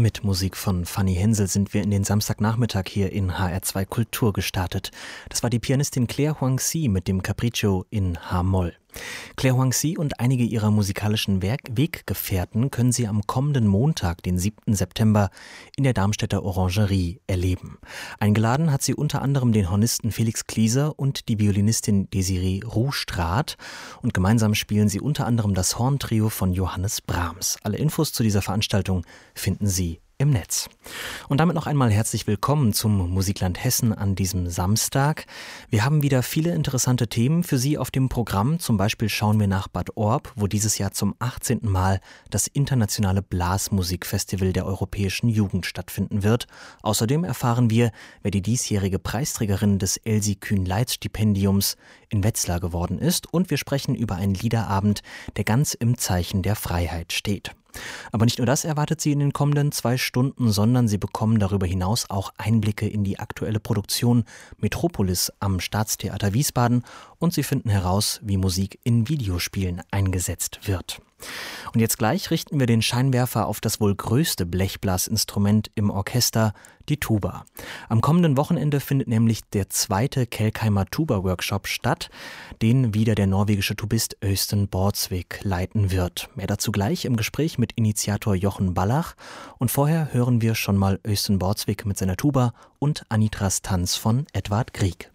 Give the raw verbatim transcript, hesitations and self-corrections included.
Mit Musik von Fanny Hensel sind wir in den Samstagnachmittag hier in H R zwei Kultur gestartet. Das war die Pianistin Claire Huang-Si mit dem Capriccio in H-Moll. Claire Huang-Si und einige ihrer musikalischen Werk- Weggefährten können Sie am kommenden Montag, den siebten September, in der Darmstädter Orangerie erleben. Eingeladen hat sie unter anderem den Hornisten Felix Klieser und die Violinistin Desiree Ruhstraat. Und gemeinsam spielen sie unter anderem das Horntrio von Johannes Brahms. Alle Infos zu dieser Veranstaltung finden Sie im Netz. Und damit noch einmal herzlich willkommen zum Musikland Hessen an diesem Samstag. Wir haben wieder viele interessante Themen für Sie auf dem Programm. Zum Beispiel schauen wir nach Bad Orb, wo dieses Jahr zum achtzehnten Mal das internationale Blasmusikfestival der europäischen Jugend stattfinden wird. Außerdem erfahren wir, wer die diesjährige Preisträgerin des Elsie Kühn-Leitz-Stipendiums in Wetzlar geworden ist. Und wir sprechen über einen Liederabend, der ganz im Zeichen der Freiheit steht. Aber nicht nur das erwartet Sie in den kommenden zwei Stunden, sondern Sie bekommen darüber hinaus auch Einblicke in die aktuelle Produktion Metropolis am Staatstheater Wiesbaden und Sie finden heraus, wie Musik in Videospielen eingesetzt wird. Und jetzt gleich richten wir den Scheinwerfer auf das wohl größte Blechblasinstrument im Orchester, die Tuba. Am kommenden Wochenende findet nämlich der zweite Kelkheimer Tuba-Workshop statt, den wieder der norwegische Tubist Øystein Bordsvik leiten wird. Mehr dazu gleich im Gespräch mit Initiator Jochen Ballach. Und vorher hören wir schon mal Øystein Bordsvik mit seiner Tuba und Anitras Tanz von Edvard Grieg.